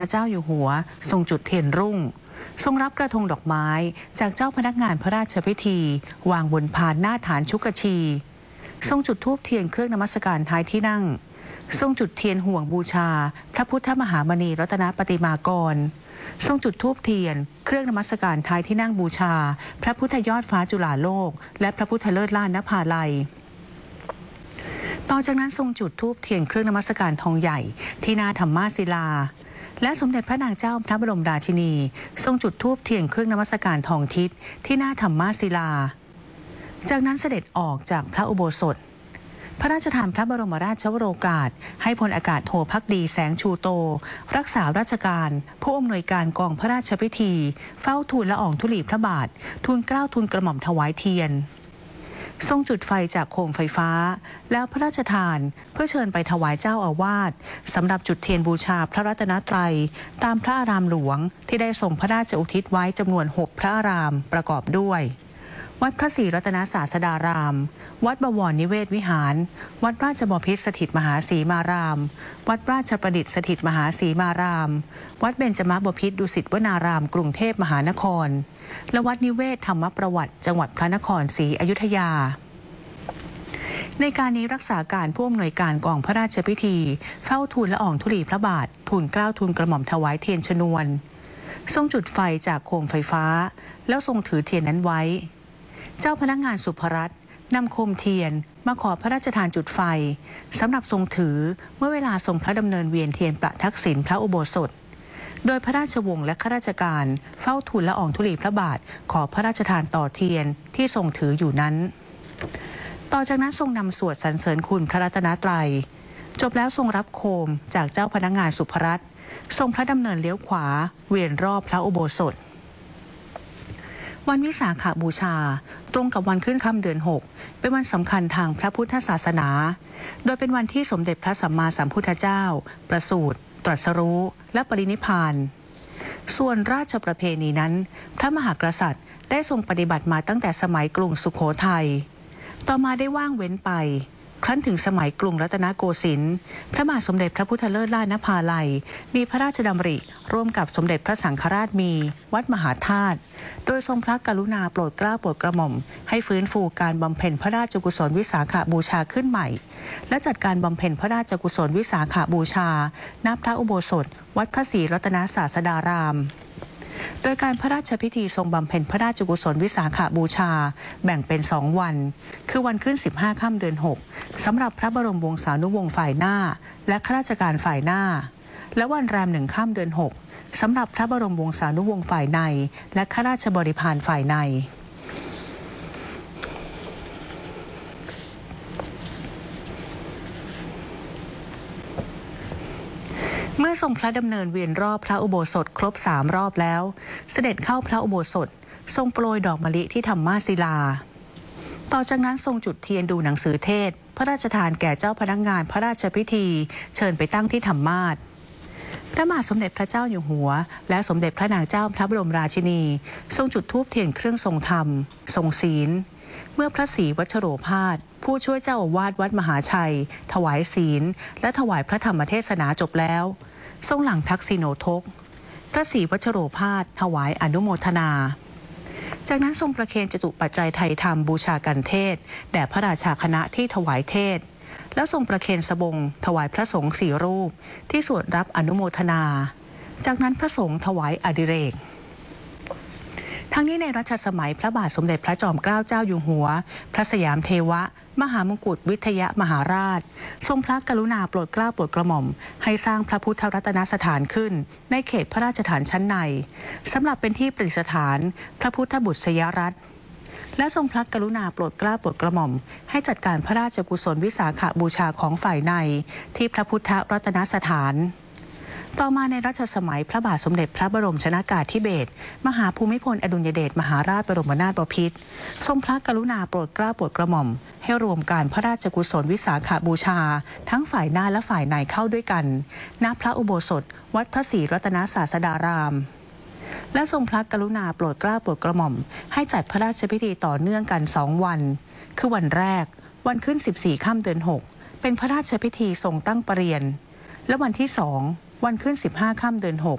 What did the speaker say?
พระเจ้าอยู่หัวทรงจุดเทียนรุ่งทรงรับกระทงดอกไม้จากเจ้าพนักงานพระราชพิธีวางบนพานหน้าฐานชุกชีทรงจุดธูปเทียนเครื่องนมัสการท้ายที่นั่งทรงจุดเทียนห่วงบูชาพระพุทธมหามณีรัตนปฏิมากรทรงจุดธูปเทียนเครื่องนมัสการท้ายที่นั่งบูชาพระพุทธยอดฟ้าจุฬาโลกและพระพุทธเลิศล้านนภาลัยต่อจากนั้นทรงจุดธูปเทียนเครื่องนมัสการทองใหญ่ที่หน้าธรรมาศิลาและสมเด็จพระนางเจ้าพระบรมราชินีทรงจุดธูปเทียนเครื่องนมัสการทองทิศที่หน้าธรรมาศิลาจากนั้นเสด็จออกจากพระอุโบสถพระราชทานพระบรมราชวโรกาสให้พลอากาศโทภักดีแสงชูโตรักษาราชการผู้อำนวยการกองพระราชพิธีเฝ้าทูลละอองธุลีพระบาททูลเกล้าทูลกระหม่อมถวายเทียนทรงจุดไฟจากโคมไฟฟ้าแล้วพระราชทานเพื่อเชิญไปถวายเจ้าอาวาสสำหรับจุดเทียนบูชาพระรัตนตรัยตามพระอารามหลวงที่ได้ทรงพระราชอุทิศไว้จำนวน6พระอารามประกอบด้วยวัดพระศรีรัตนศาสดารามวัดบวรนิเวศวิหารวัดราชบพิตรสถิตมหาสีมารามวัดราชประดิษฐ์สถิตมหาสีมารามวัดเบญจมบพิตรดุสิตวนารามกรุงเทพมหานครและวัดนิเวศธรรมประวัติจังหวัดพระนครศรีอยุธยาในการนี้รักษาการผู้อำนวยการกองพระราชพิธีเฝ้าทูลละอองธุลีพระบาททูลเกล้าทูลกระหม่อมถวายเทียนชนวนทรงจุดไฟจากโคมไฟฟ้าแล้วทรงถือเทียนนั้นไว้เจ้าพนักงานสุภรัตน์นำโคมเทียนมาขอพระราชทานจุดไฟสำหรับทรงถือเมื่อเวลาทรงพระดำเนินเวียนเทียนประทักษิณพระอุโบสถโดยพระราชวงศ์และข้าราชการเฝ้าทูลละอองธุลีพระบาทขอพระราชทานต่อเทียนที่ทรงถืออยู่นั้นต่อจากนั้นทรงนำสวดสรรเสริญคุณพระรัตนตรัยจบแล้วทรงรับโคมจากเจ้าพนักงานสุภรัตน์ทรงพระดำเนินเลี้ยวขวาเวียนรอบพระอุโบสถวันวิสาขบูชาตรงกับวันขึ้นค่ำเดือน6เป็นวันสำคัญทางพระพุทธศาสนาโดยเป็นวันที่สมเด็จพระสัมมาสัมพุทธเจ้าประสูติตรัสรู้และปรินิพพานส่วนราชประเพณีนั้นพระมหากษัตริย์ได้ทรงปฏิบัติมาตั้งแต่สมัยกรุงสุโขทัยต่อมาได้ว่างเว้นไปครั้นถึงสมัยกรุงรัตนโกสินทร์พระบาทสมเด็จพระพุทธเลิศล้านนภาลัยมีพระราชดำริร่วมกับสมเด็จพระสังฆราชมีวัดมหาธาตุโดยทรงพระกรุณาโปรดเกล้าโปรดกระหม่อมให้ฟื้นฟูการบำเพ็ญพระราชกุศลวิสาขบูชาขึ้นใหม่และจัดการบำเพ็ญพระราชกุศลวิสาขบูชาณพระอุโบสถวัดพระศรีรัตนศาสดารามโดยการพระราชพิธีทรงบำเพ็ญพระราชกุศลวิสาขบูชาแบ่งเป็น2วันคือวันขึ้น15ค่ำเดือน6สำหรับพระบรมวงศานุวงศ์ฝ่ายหน้าและข้าราชการฝ่ายหน้าและวันแรม1ค่ำเดือน6สำหรับพระบรมวงศานุวงศ์ฝ่ายในและข้าราชบริพารฝ่ายในเมื่อทรงพระดำเนินเวียนรอบพระอุโบสถครบ3รอบแล้วเสด็จเข้าพระอุโบสถทรงโปรยดอกมะลิที่ธรรมาศิลาต่อจากนั้นทรงจุดเทียนดูหนังสือเทศพระราชทานแก่เจ้าพนักงานพระราชพิธีเชิญไปตั้งที่ธรรมาสน์พระบาทสมเด็จพระเจ้าอยู่หัวและสมเด็จพระนางเจ้าพระบรมราชินีทรงจุดธูปเทียนเครื่องทรงธรรมทรงศีลเมื่อพระศรีวัชโรภาสผู้ช่วยเจ้าอาวาสวัดมหาชัยถวายศีลและถวายพระธรรมเทศนาจบแล้วทรงหลังทักษิโนทกพระศรีวัชโรภาสถวายอนุโมทนาจากนั้นทรงประเคนจตุปัจจัยไทยธรรมบูชากันเทศแด่พระราชาคณะที่ถวายเทศแล้วทรงประเคนสบงถวายพระสงฆ์4รูปที่สวดรับอนุโมทนาจากนั้นพระสงฆ์ถวายอดิเรกทั้งนี้ในรัชสมัยพระบาทสมเด็จพระจอมเกล้าเจ้าอยู่หัวพระสยามเทวะมหามงกุฎวิทยมหาราชทรงพระกรุณาโปรดเกล้าโปรดกระหม่อมให้สร้างพระพุทธรัตนสถานขึ้นในเขตพระราชฐานชั้นในสำหรับเป็นที่ประดิษฐานพระพุทธบุตรสยรัตน์และทรงพระกรุณาโปรดเกล้าโปรดกระหม่อมให้จัดการพระราชกุศลวิสาขบูชาของฝ่ายในที่พระพุทธรัตนสถานต่อมาในรัชสมัยพระบาทสมเด็จพระบรมชนกาธิเบศรมหาภูมิพลอดุลยเดชมหาราชบรมนาถบพิตรทรงพระกรุณาโปรดเกล้าโปรดกระหม่อมให้รวมการพระราชกุศลวิสาขบูชาทั้งฝ่ายหน้าและฝ่ายในเข้าด้วยกันณพระอุโบสถวัดพระศรีรัตนศาสดารามและทรงพระกรุณาโปรดเกล้าโปรดกระหม่อมให้จัดพระราชพิธีต่อเนื่องกัน2วันคือวันแรกวันขึ้น14ค่ำเดือน6เป็นพระราชพิธีทรงตั้งประเรียนและวันที่2วันขึ้น15ค่ำเดือน6